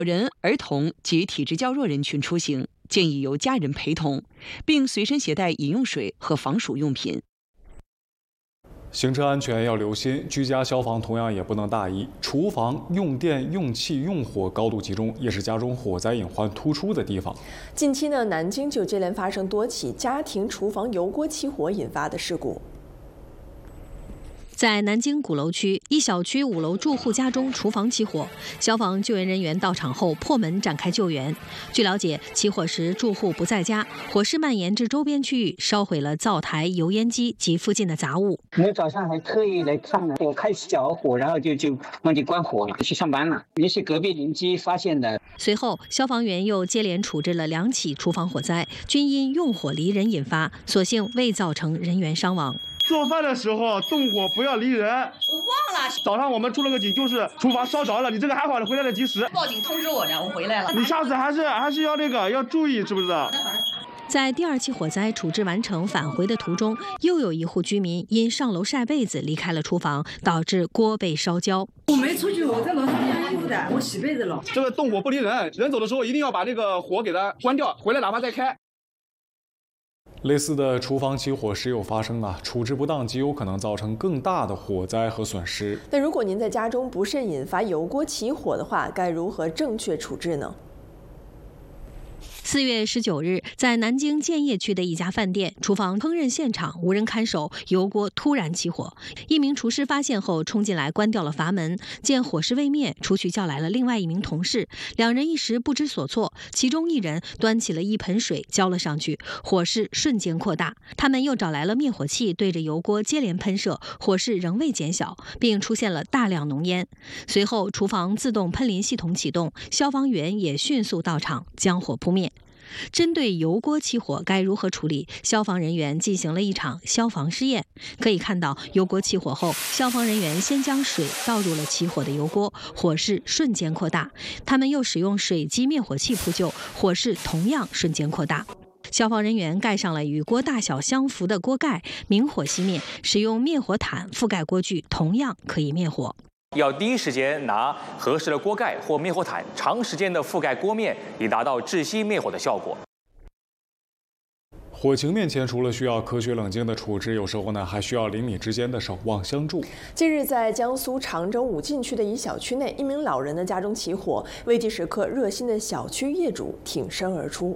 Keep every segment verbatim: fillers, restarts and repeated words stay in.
人、儿童及体质较弱人群出行，建议由家人陪同，并随身携带饮用水和防暑用品。 行车安全要留心，居家消防同样也不能大意。厨房用电、用气、用火高度集中，也是家中火灾隐患突出的地方。 近期呢，南京就接连发生多起家庭厨房油锅起火引发的事故。 在南京鼓楼区一小区五楼住户家中厨房起火，消防救援人员到场后破门展开救援。据了解，起火时住户不在家，火势蔓延至周边区域，烧毁了灶台、油烟机及附近的杂物。 我们早上还特意来看了，我开小火，然后就就忘记关火了，去上班了。也是隔壁邻居发现的。 随后，消防员又接连处置了两起厨房火灾，均因用火离人引发，所幸未造成人员伤亡。 做饭的时候动火不要离人。我忘了。早上我们出了个警，就是厨房烧着了，你这个还好，你回来的及时。 报警通知我呢，我回来了。 你下次还是还是要那个要注意，知不知道？ 在第二起火灾处置完成返回的途中，又有一户居民因上楼晒被子离开了厨房，导致锅被烧焦。 我没出去，我在楼上晾衣服的，我洗被子了。 这个动火不离人，人走的时候一定要把这个火给它关掉，回来哪怕再开。 类似的厨房起火时有发生啊，处置不当极有可能造成更大的火灾和损失。 那如果您在家中不慎引发油锅起火的话，该如何正确处置呢？ 四月十九日，在南京建邺区的一家饭店，厨房烹饪现场无人看守，油锅突然起火。一名厨师发现后冲进来关掉了阀门，见火势未灭，出去叫来了另外一名同事，两人一时不知所措，其中一人端起了一盆水浇了上去，火势瞬间扩大。他们又找来了灭火器，对着油锅接连喷射，火势仍未减小，并出现了大量浓烟。随后，厨房自动喷淋系统启动，消防员也迅速到场将火扑灭。针对油锅起火该如何处理，消防人员进行了一场消防试验。可以看到，油锅起火后，消防人员先将水倒入了起火的油锅，火势瞬间扩大。他们又使用水基灭火器扑救，火势同样瞬间扩大。消防人员盖上了与锅大小相符的锅盖，明火熄灭，使用灭火毯覆盖锅具，同样可以灭火。 要第一时间拿合适的锅盖或灭火毯，长时间的覆盖锅面，以达到窒息灭火的效果。 火情面前，除了需要科学冷静的处置，有时候呢还需要邻里之间的守望相助。 近日，在江苏常州武进区的一小区内，一名老人的家中起火，危急时刻，热心的小区业主挺身而出。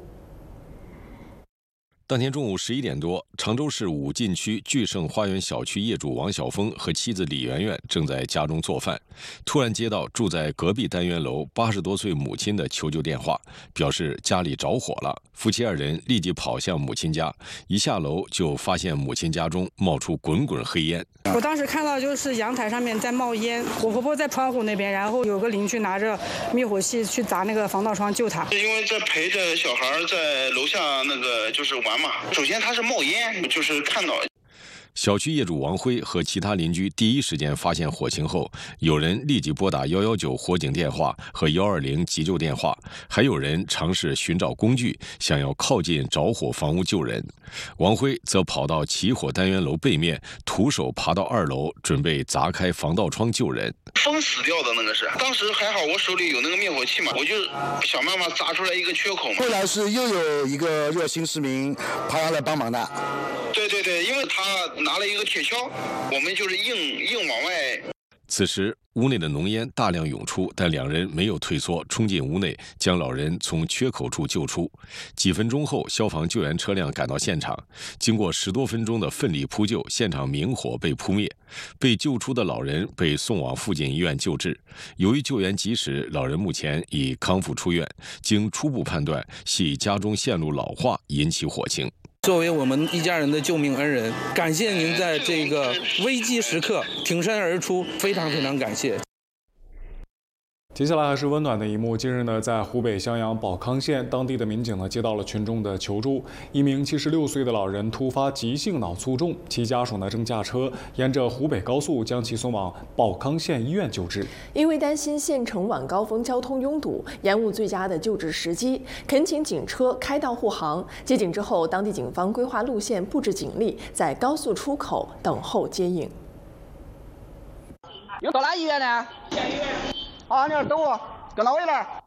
当天中午十一点多，常州市武进区聚盛花园小区业主王晓峰和妻子李媛媛正在家中做饭，突然接到住在隔壁单元楼八十多岁母亲的求救电话，表示家里着火了。夫妻二人立即跑向母亲家，一下楼就发现母亲家中冒出滚滚黑烟。 我当时看到就是阳台上面在冒烟，我婆婆在窗户那边，然后有个邻居拿着灭火器去砸那个防盗窗救她。 因为在陪着小孩在楼下那个就是玩嘛，首先他是冒烟，就是看到。 小区业主王辉和其他邻居第一时间发现火情后，有人立即拨打一一九火警电话和一二零急救电话，还有人尝试寻找工具，想要靠近着火房屋救人。王辉则跑到起火单元楼背面，徒手爬到二楼，准备砸开防盗窗救人。 风死掉的那个是，当时还好我手里有那个灭火器嘛，我就想办法砸出来一个缺口嘛。 后来是又有一个热心市民爬上来帮忙的。 对对对，因为他拿了一个铁锹，我们就是硬硬往外。 此时屋内的浓烟大量涌出，但两人没有退缩，冲进屋内，将老人从缺口处救出。几分钟后，消防救援车辆赶到现场，经过十多分钟的奋力扑救，现场明火被扑灭。被救出的老人被送往附近医院救治。由于救援及时，老人目前已康复出院。经初步判断，系家中线路老化引起火情。 作为我们一家人的救命恩人，感谢您在这个危机时刻挺身而出，非常非常感谢。 接下来还是温暖的一幕。近日呢，在湖北襄阳保康县，当地的民警呢接到了群众的求助，一名七十六岁的老人突发急性脑卒中，其家属呢正驾车沿着湖北高速将其送往保康县医院救治。 因为担心县城晚高峰交通拥堵，延误最佳的救治时机，恳请警车开道护航。接警之后，当地警方规划路线，布置警力，在高速出口等候接应。 有到哪医院呢？好，你那儿等我，搁哪位了？